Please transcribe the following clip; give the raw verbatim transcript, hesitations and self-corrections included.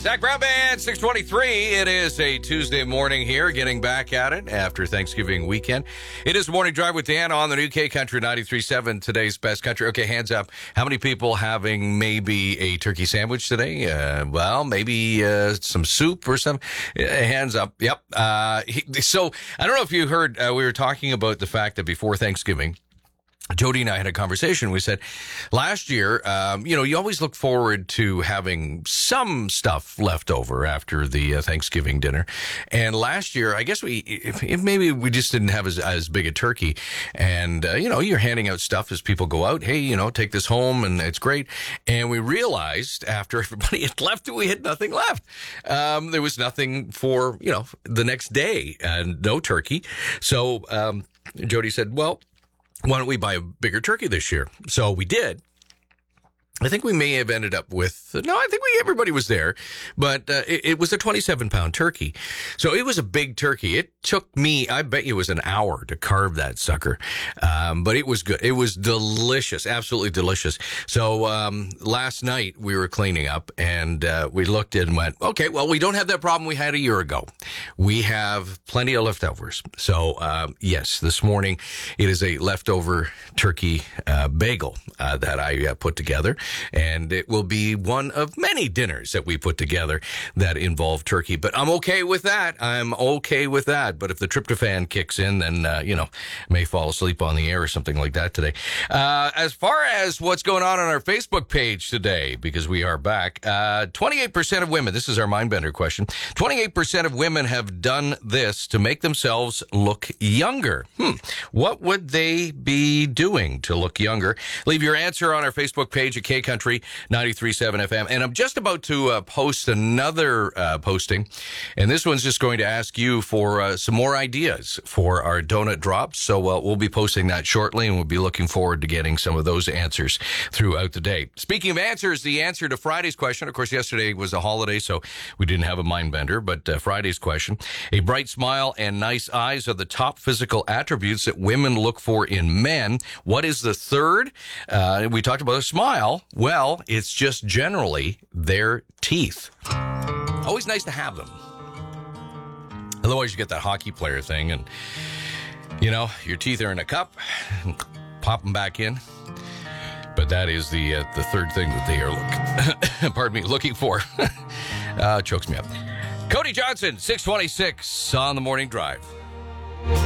Zach Brown Band, six twenty-three. It is a Tuesday morning here, getting back at it after Thanksgiving weekend. It is Morning Drive with Dan on the new K Country ninety-three point seven, today's best country. Okay, hands up. How many people having maybe a turkey sandwich today? Uh, well, maybe uh, some soup or something. Uh, hands up. Yep. Uh, he, so I don't know if you heard, uh, we were talking about the fact that before Thanksgiving, Jody and I had a conversation. We said last year, um, you know, you always look forward to having some stuff left over after the uh, Thanksgiving dinner. And last year, I guess we, if, if maybe we just didn't have as, as big a turkey. And, uh, you know, you're handing out stuff as people go out. Hey, you know, take this home and it's great. And we realized after everybody had left, we had nothing left. Um, there was nothing for, you know, the next day and no turkey. So, um, Jody said, well, why don't we buy a bigger turkey this year? So we did. I think we may have ended up with, no, I think we, everybody was there, but uh, it, it was a twenty-seven pound turkey. So it was a big turkey. It took me, I bet you it was an hour to carve that sucker. Um, but it was good. It was delicious, absolutely delicious. So um, last night we were cleaning up and uh, we looked and went, okay, well, we don't have that problem we had a year ago. We have plenty of leftovers. So uh, yes, this morning it is a leftover turkey uh, bagel uh, that I uh, put together. And it will be one of many dinners that we put together that involve turkey. But I'm okay with that. I'm okay with that. But if the tryptophan kicks in, then, uh, you know, may fall asleep on the air or something like that today. Uh, as far as what's going on on our Facebook page today, because we are back, uh, twenty-eight percent of women, this is our Mindbender question, twenty-eight percent of women have done this to make themselves look younger. Hmm. What would they be doing to look younger? Leave your answer on our Facebook page at K Country ninety-three point seven F M. And I'm just about to uh, post another uh, posting. And this one's just going to ask you for uh, some more ideas for our donut drops. So uh, we'll be posting that shortly, and we'll be looking forward to getting some of those answers throughout the day. Speaking of answers, the answer to Friday's question, of course, yesterday was a holiday, so we didn't have a Mindbender, but uh, Friday's question, a bright smile and nice eyes are the top physical attributes that women look for in men. What is the third? Uh, we talked about a smile. Well, it's just generally their teeth. Always nice to have them. Otherwise, you get that hockey player thing, and, you know, your teeth are in a cup, pop them back in. But that is the uh, the third thing that they are look, pardon me, looking for. uh, chokes me up. Cody Johnson, six twenty-six on the Morning Drive.